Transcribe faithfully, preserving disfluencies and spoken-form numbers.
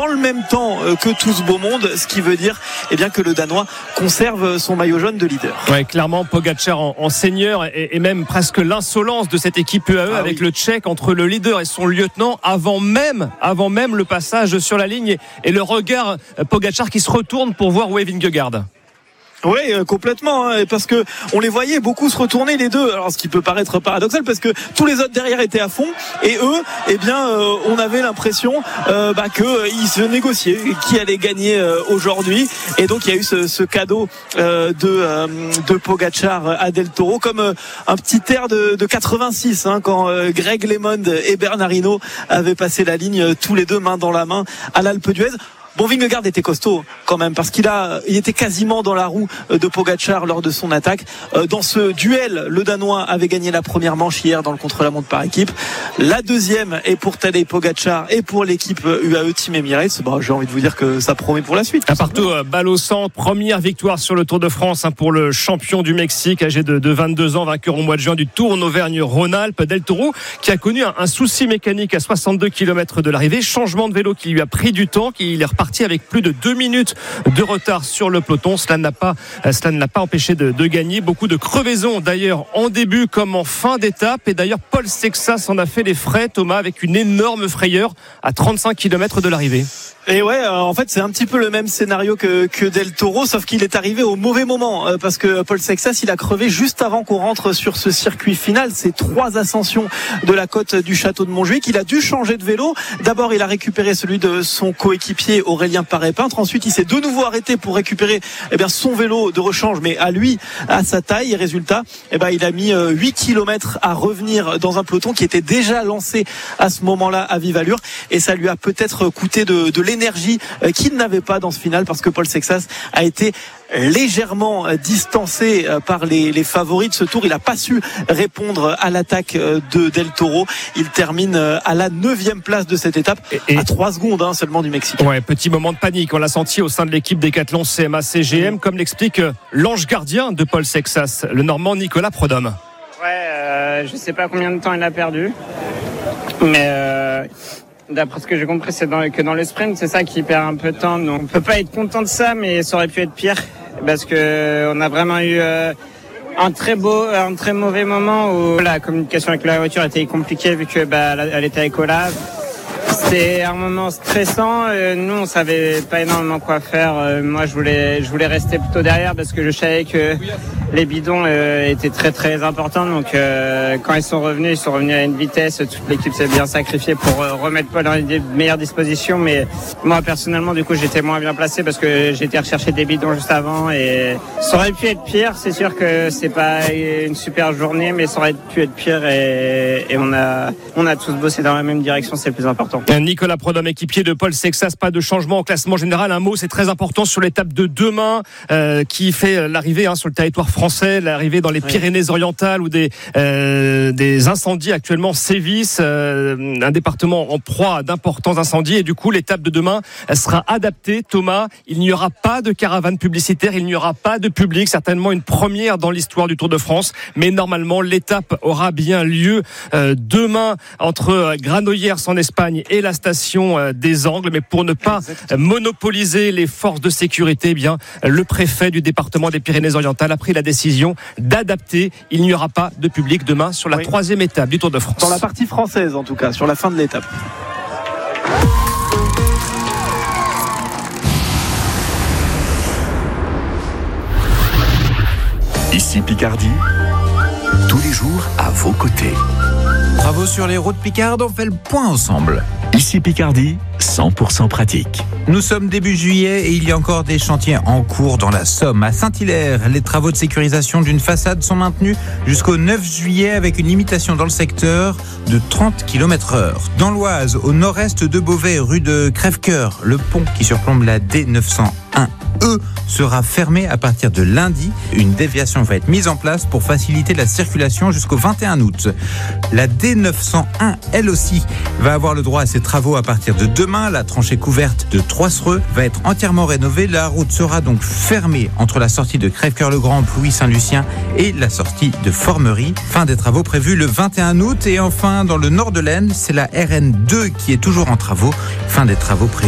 dans le même temps que tout ce beau monde, ce qui veut dire eh bien, que le Danois conserve son maillot jaune de leader. Ouais, clairement, Pogačar en, en seigneur et, et même presque l'insolence de cette équipe U A E ah, avec oui. le Tchèque entre le leader et son lieutenant avant même, avant même le passage sur la ligne et, et le regard Pogačar qui se retourne pour voir où est Vingegaard. Oui, euh, complètement, hein, parce que on les voyait beaucoup se retourner les deux. Alors, ce qui peut paraître paradoxal, parce que tous les autres derrière étaient à fond, et eux, eh bien, euh, on avait l'impression euh, bah, que euh, ils se négociaient, qui allait gagner euh, aujourd'hui. Et donc, il y a eu ce, ce cadeau euh, de euh, de Pogačar à Del Toro, comme euh, un petit air de, de quatre-vingt-six, hein, quand euh, Greg LeMond et Bernard Hinault avaient passé la ligne euh, tous les deux main dans la main à l'Alpe d'Huez. Bon, Vingegaard était costaud quand même parce qu'il a, il était quasiment dans la roue de Pogačar lors de son attaque. Dans ce duel, le Danois avait gagné la première manche hier dans le contre-la-montre par équipe. La deuxième est pour Tadej Pogačar et pour l'équipe U A E Team Emirates. Bon, j'ai envie de vous dire que ça promet pour la suite. À partout, balle au centre, première victoire sur le Tour de France hein, pour le champion du Mexique, âgé de, de vingt-deux ans, vainqueur au mois de juin du Tour en Auvergne-Rhône-Alpes. Del Toro qui a connu un, un souci mécanique à soixante-deux kilomètres de l'arrivée, changement de vélo qui lui a pris du temps, qu'il est reparti avec plus de deux minutes de retard sur le peloton. Cela n'a pas, cela ne l'a pas empêché de, de gagner. Beaucoup de crevaisons d'ailleurs en début comme en fin d'étape. Et d'ailleurs Paul Sexas en a fait les frais, Thomas, avec une énorme frayeur à trente-cinq kilomètres de l'arrivée. Et ouais, en fait, c'est un petit peu le même scénario que, que Del Toro, sauf qu'il est arrivé au mauvais moment, parce que Paul Sexas, il a crevé juste avant qu'on rentre sur ce circuit final. C'est trois ascensions de la côte du château de Montjuïc. Il a dû changer de vélo. D'abord, il a récupéré celui de son coéquipier Aurélien Paré-Peintre. Ensuite, il s'est de nouveau arrêté pour récupérer, eh bien, son vélo de rechange, mais à lui, à sa taille. Et résultat, eh ben, il a mis huit kilomètres à revenir dans un peloton qui était déjà lancé à ce moment-là à vive allure. Et ça lui a peut-être coûté de, de l'énergie qu'il n'avait pas dans ce final, parce que Paul Sexas a été légèrement distancé par les, les favoris de ce tour. Il n'a pas su répondre à l'attaque de Del Toro. Il termine à la neuvième place de cette étape, et, et à trois secondes hein, seulement du Mexique. Ouais, petit moment de panique, on l'a senti au sein de l'équipe Décathlon C M A C G M, comme l'explique l'ange gardien de Paul Sexas, le Normand Nicolas Prodhomme. Ouais, euh, je sais pas combien de temps il a perdu, mais euh... d'après ce que j'ai compris, c'est dans, que dans le sprint, c'est ça qui perd un peu de temps. Donc, on peut pas être content de ça, mais ça aurait pu être pire, parce que on a vraiment eu euh, un très beau, un très mauvais moment où la communication avec la voiture était compliquée vu que bah, elle était avec Olaf. C'était un moment stressant. Euh, nous, on savait pas énormément quoi faire. Euh, moi, je voulais, je voulais rester plutôt derrière parce que je savais que les bidons euh, étaient très très importants. Donc, euh, quand ils sont revenus, ils sont revenus à une vitesse. Toute l'équipe s'est bien sacrifiée pour euh, remettre Paul dans les meilleures dispositions. Mais moi, personnellement, du coup, j'étais moins bien placé parce que j'étais recherché des bidons juste avant et ça aurait pu être pire. C'est sûr que c'est pas une super journée, mais ça aurait pu être pire et, et on a, on a tous bossé dans la même direction. C'est le plus important. Nicolas Prodhomme, équipier de Paul Sexas, pas de changement au classement général. Un mot, c'est très important sur l'étape de demain euh, qui fait l'arrivée hein, sur le territoire français, l'arrivée dans les oui. Pyrénées-Orientales où des, euh, des incendies actuellement sévissent, euh, un département en proie d'importants incendies et du coup l'étape de demain sera adaptée. Thomas, il n'y aura pas de caravane publicitaire, il n'y aura pas de public, certainement une première dans l'histoire du Tour de France, mais normalement l'étape aura bien lieu euh, demain entre Granollers en Espagne et la station des Angles, mais pour ne pas Exactement. monopoliser les forces de sécurité, eh bien, le préfet du département des Pyrénées-Orientales a pris la décision d'adapter. Il n'y aura pas de public demain sur la oui. troisième étape du Tour de France. Dans la partie française, en tout cas, sur la fin de l'étape. Ici Picardie, tous les jours à vos côtés. Travaux sur les routes picardes, on fait le point ensemble. Ici Picardie, cent pour cent pratique. Nous sommes début juillet et il y a encore des chantiers en cours dans la Somme. À Saint-Hilaire, les travaux de sécurisation d'une façade sont maintenus jusqu'au neuf juillet avec une limitation dans le secteur de trente kilomètres heure. Dans l'Oise, au nord-est de Beauvais, rue de Crèvecoeur, le pont qui surplombe la D neuf cent un E sera fermé à partir de lundi. Une déviation va être mise en place pour faciliter la circulation jusqu'au vingt et un août. La D neuf cent un, elle aussi, va avoir le droit à ses travaux à partir de demain. La tranchée couverte de Troissereux va être entièrement rénovée. La route sera donc fermée entre la sortie de Crèvecoeur-le-Grand, Plouy-Saint-Lucien et la sortie de Formerie. Fin des travaux prévus le vingt et un août. Et enfin, dans le nord de l'Aisne, c'est la R N deux qui est toujours en travaux. Fin des travaux prévus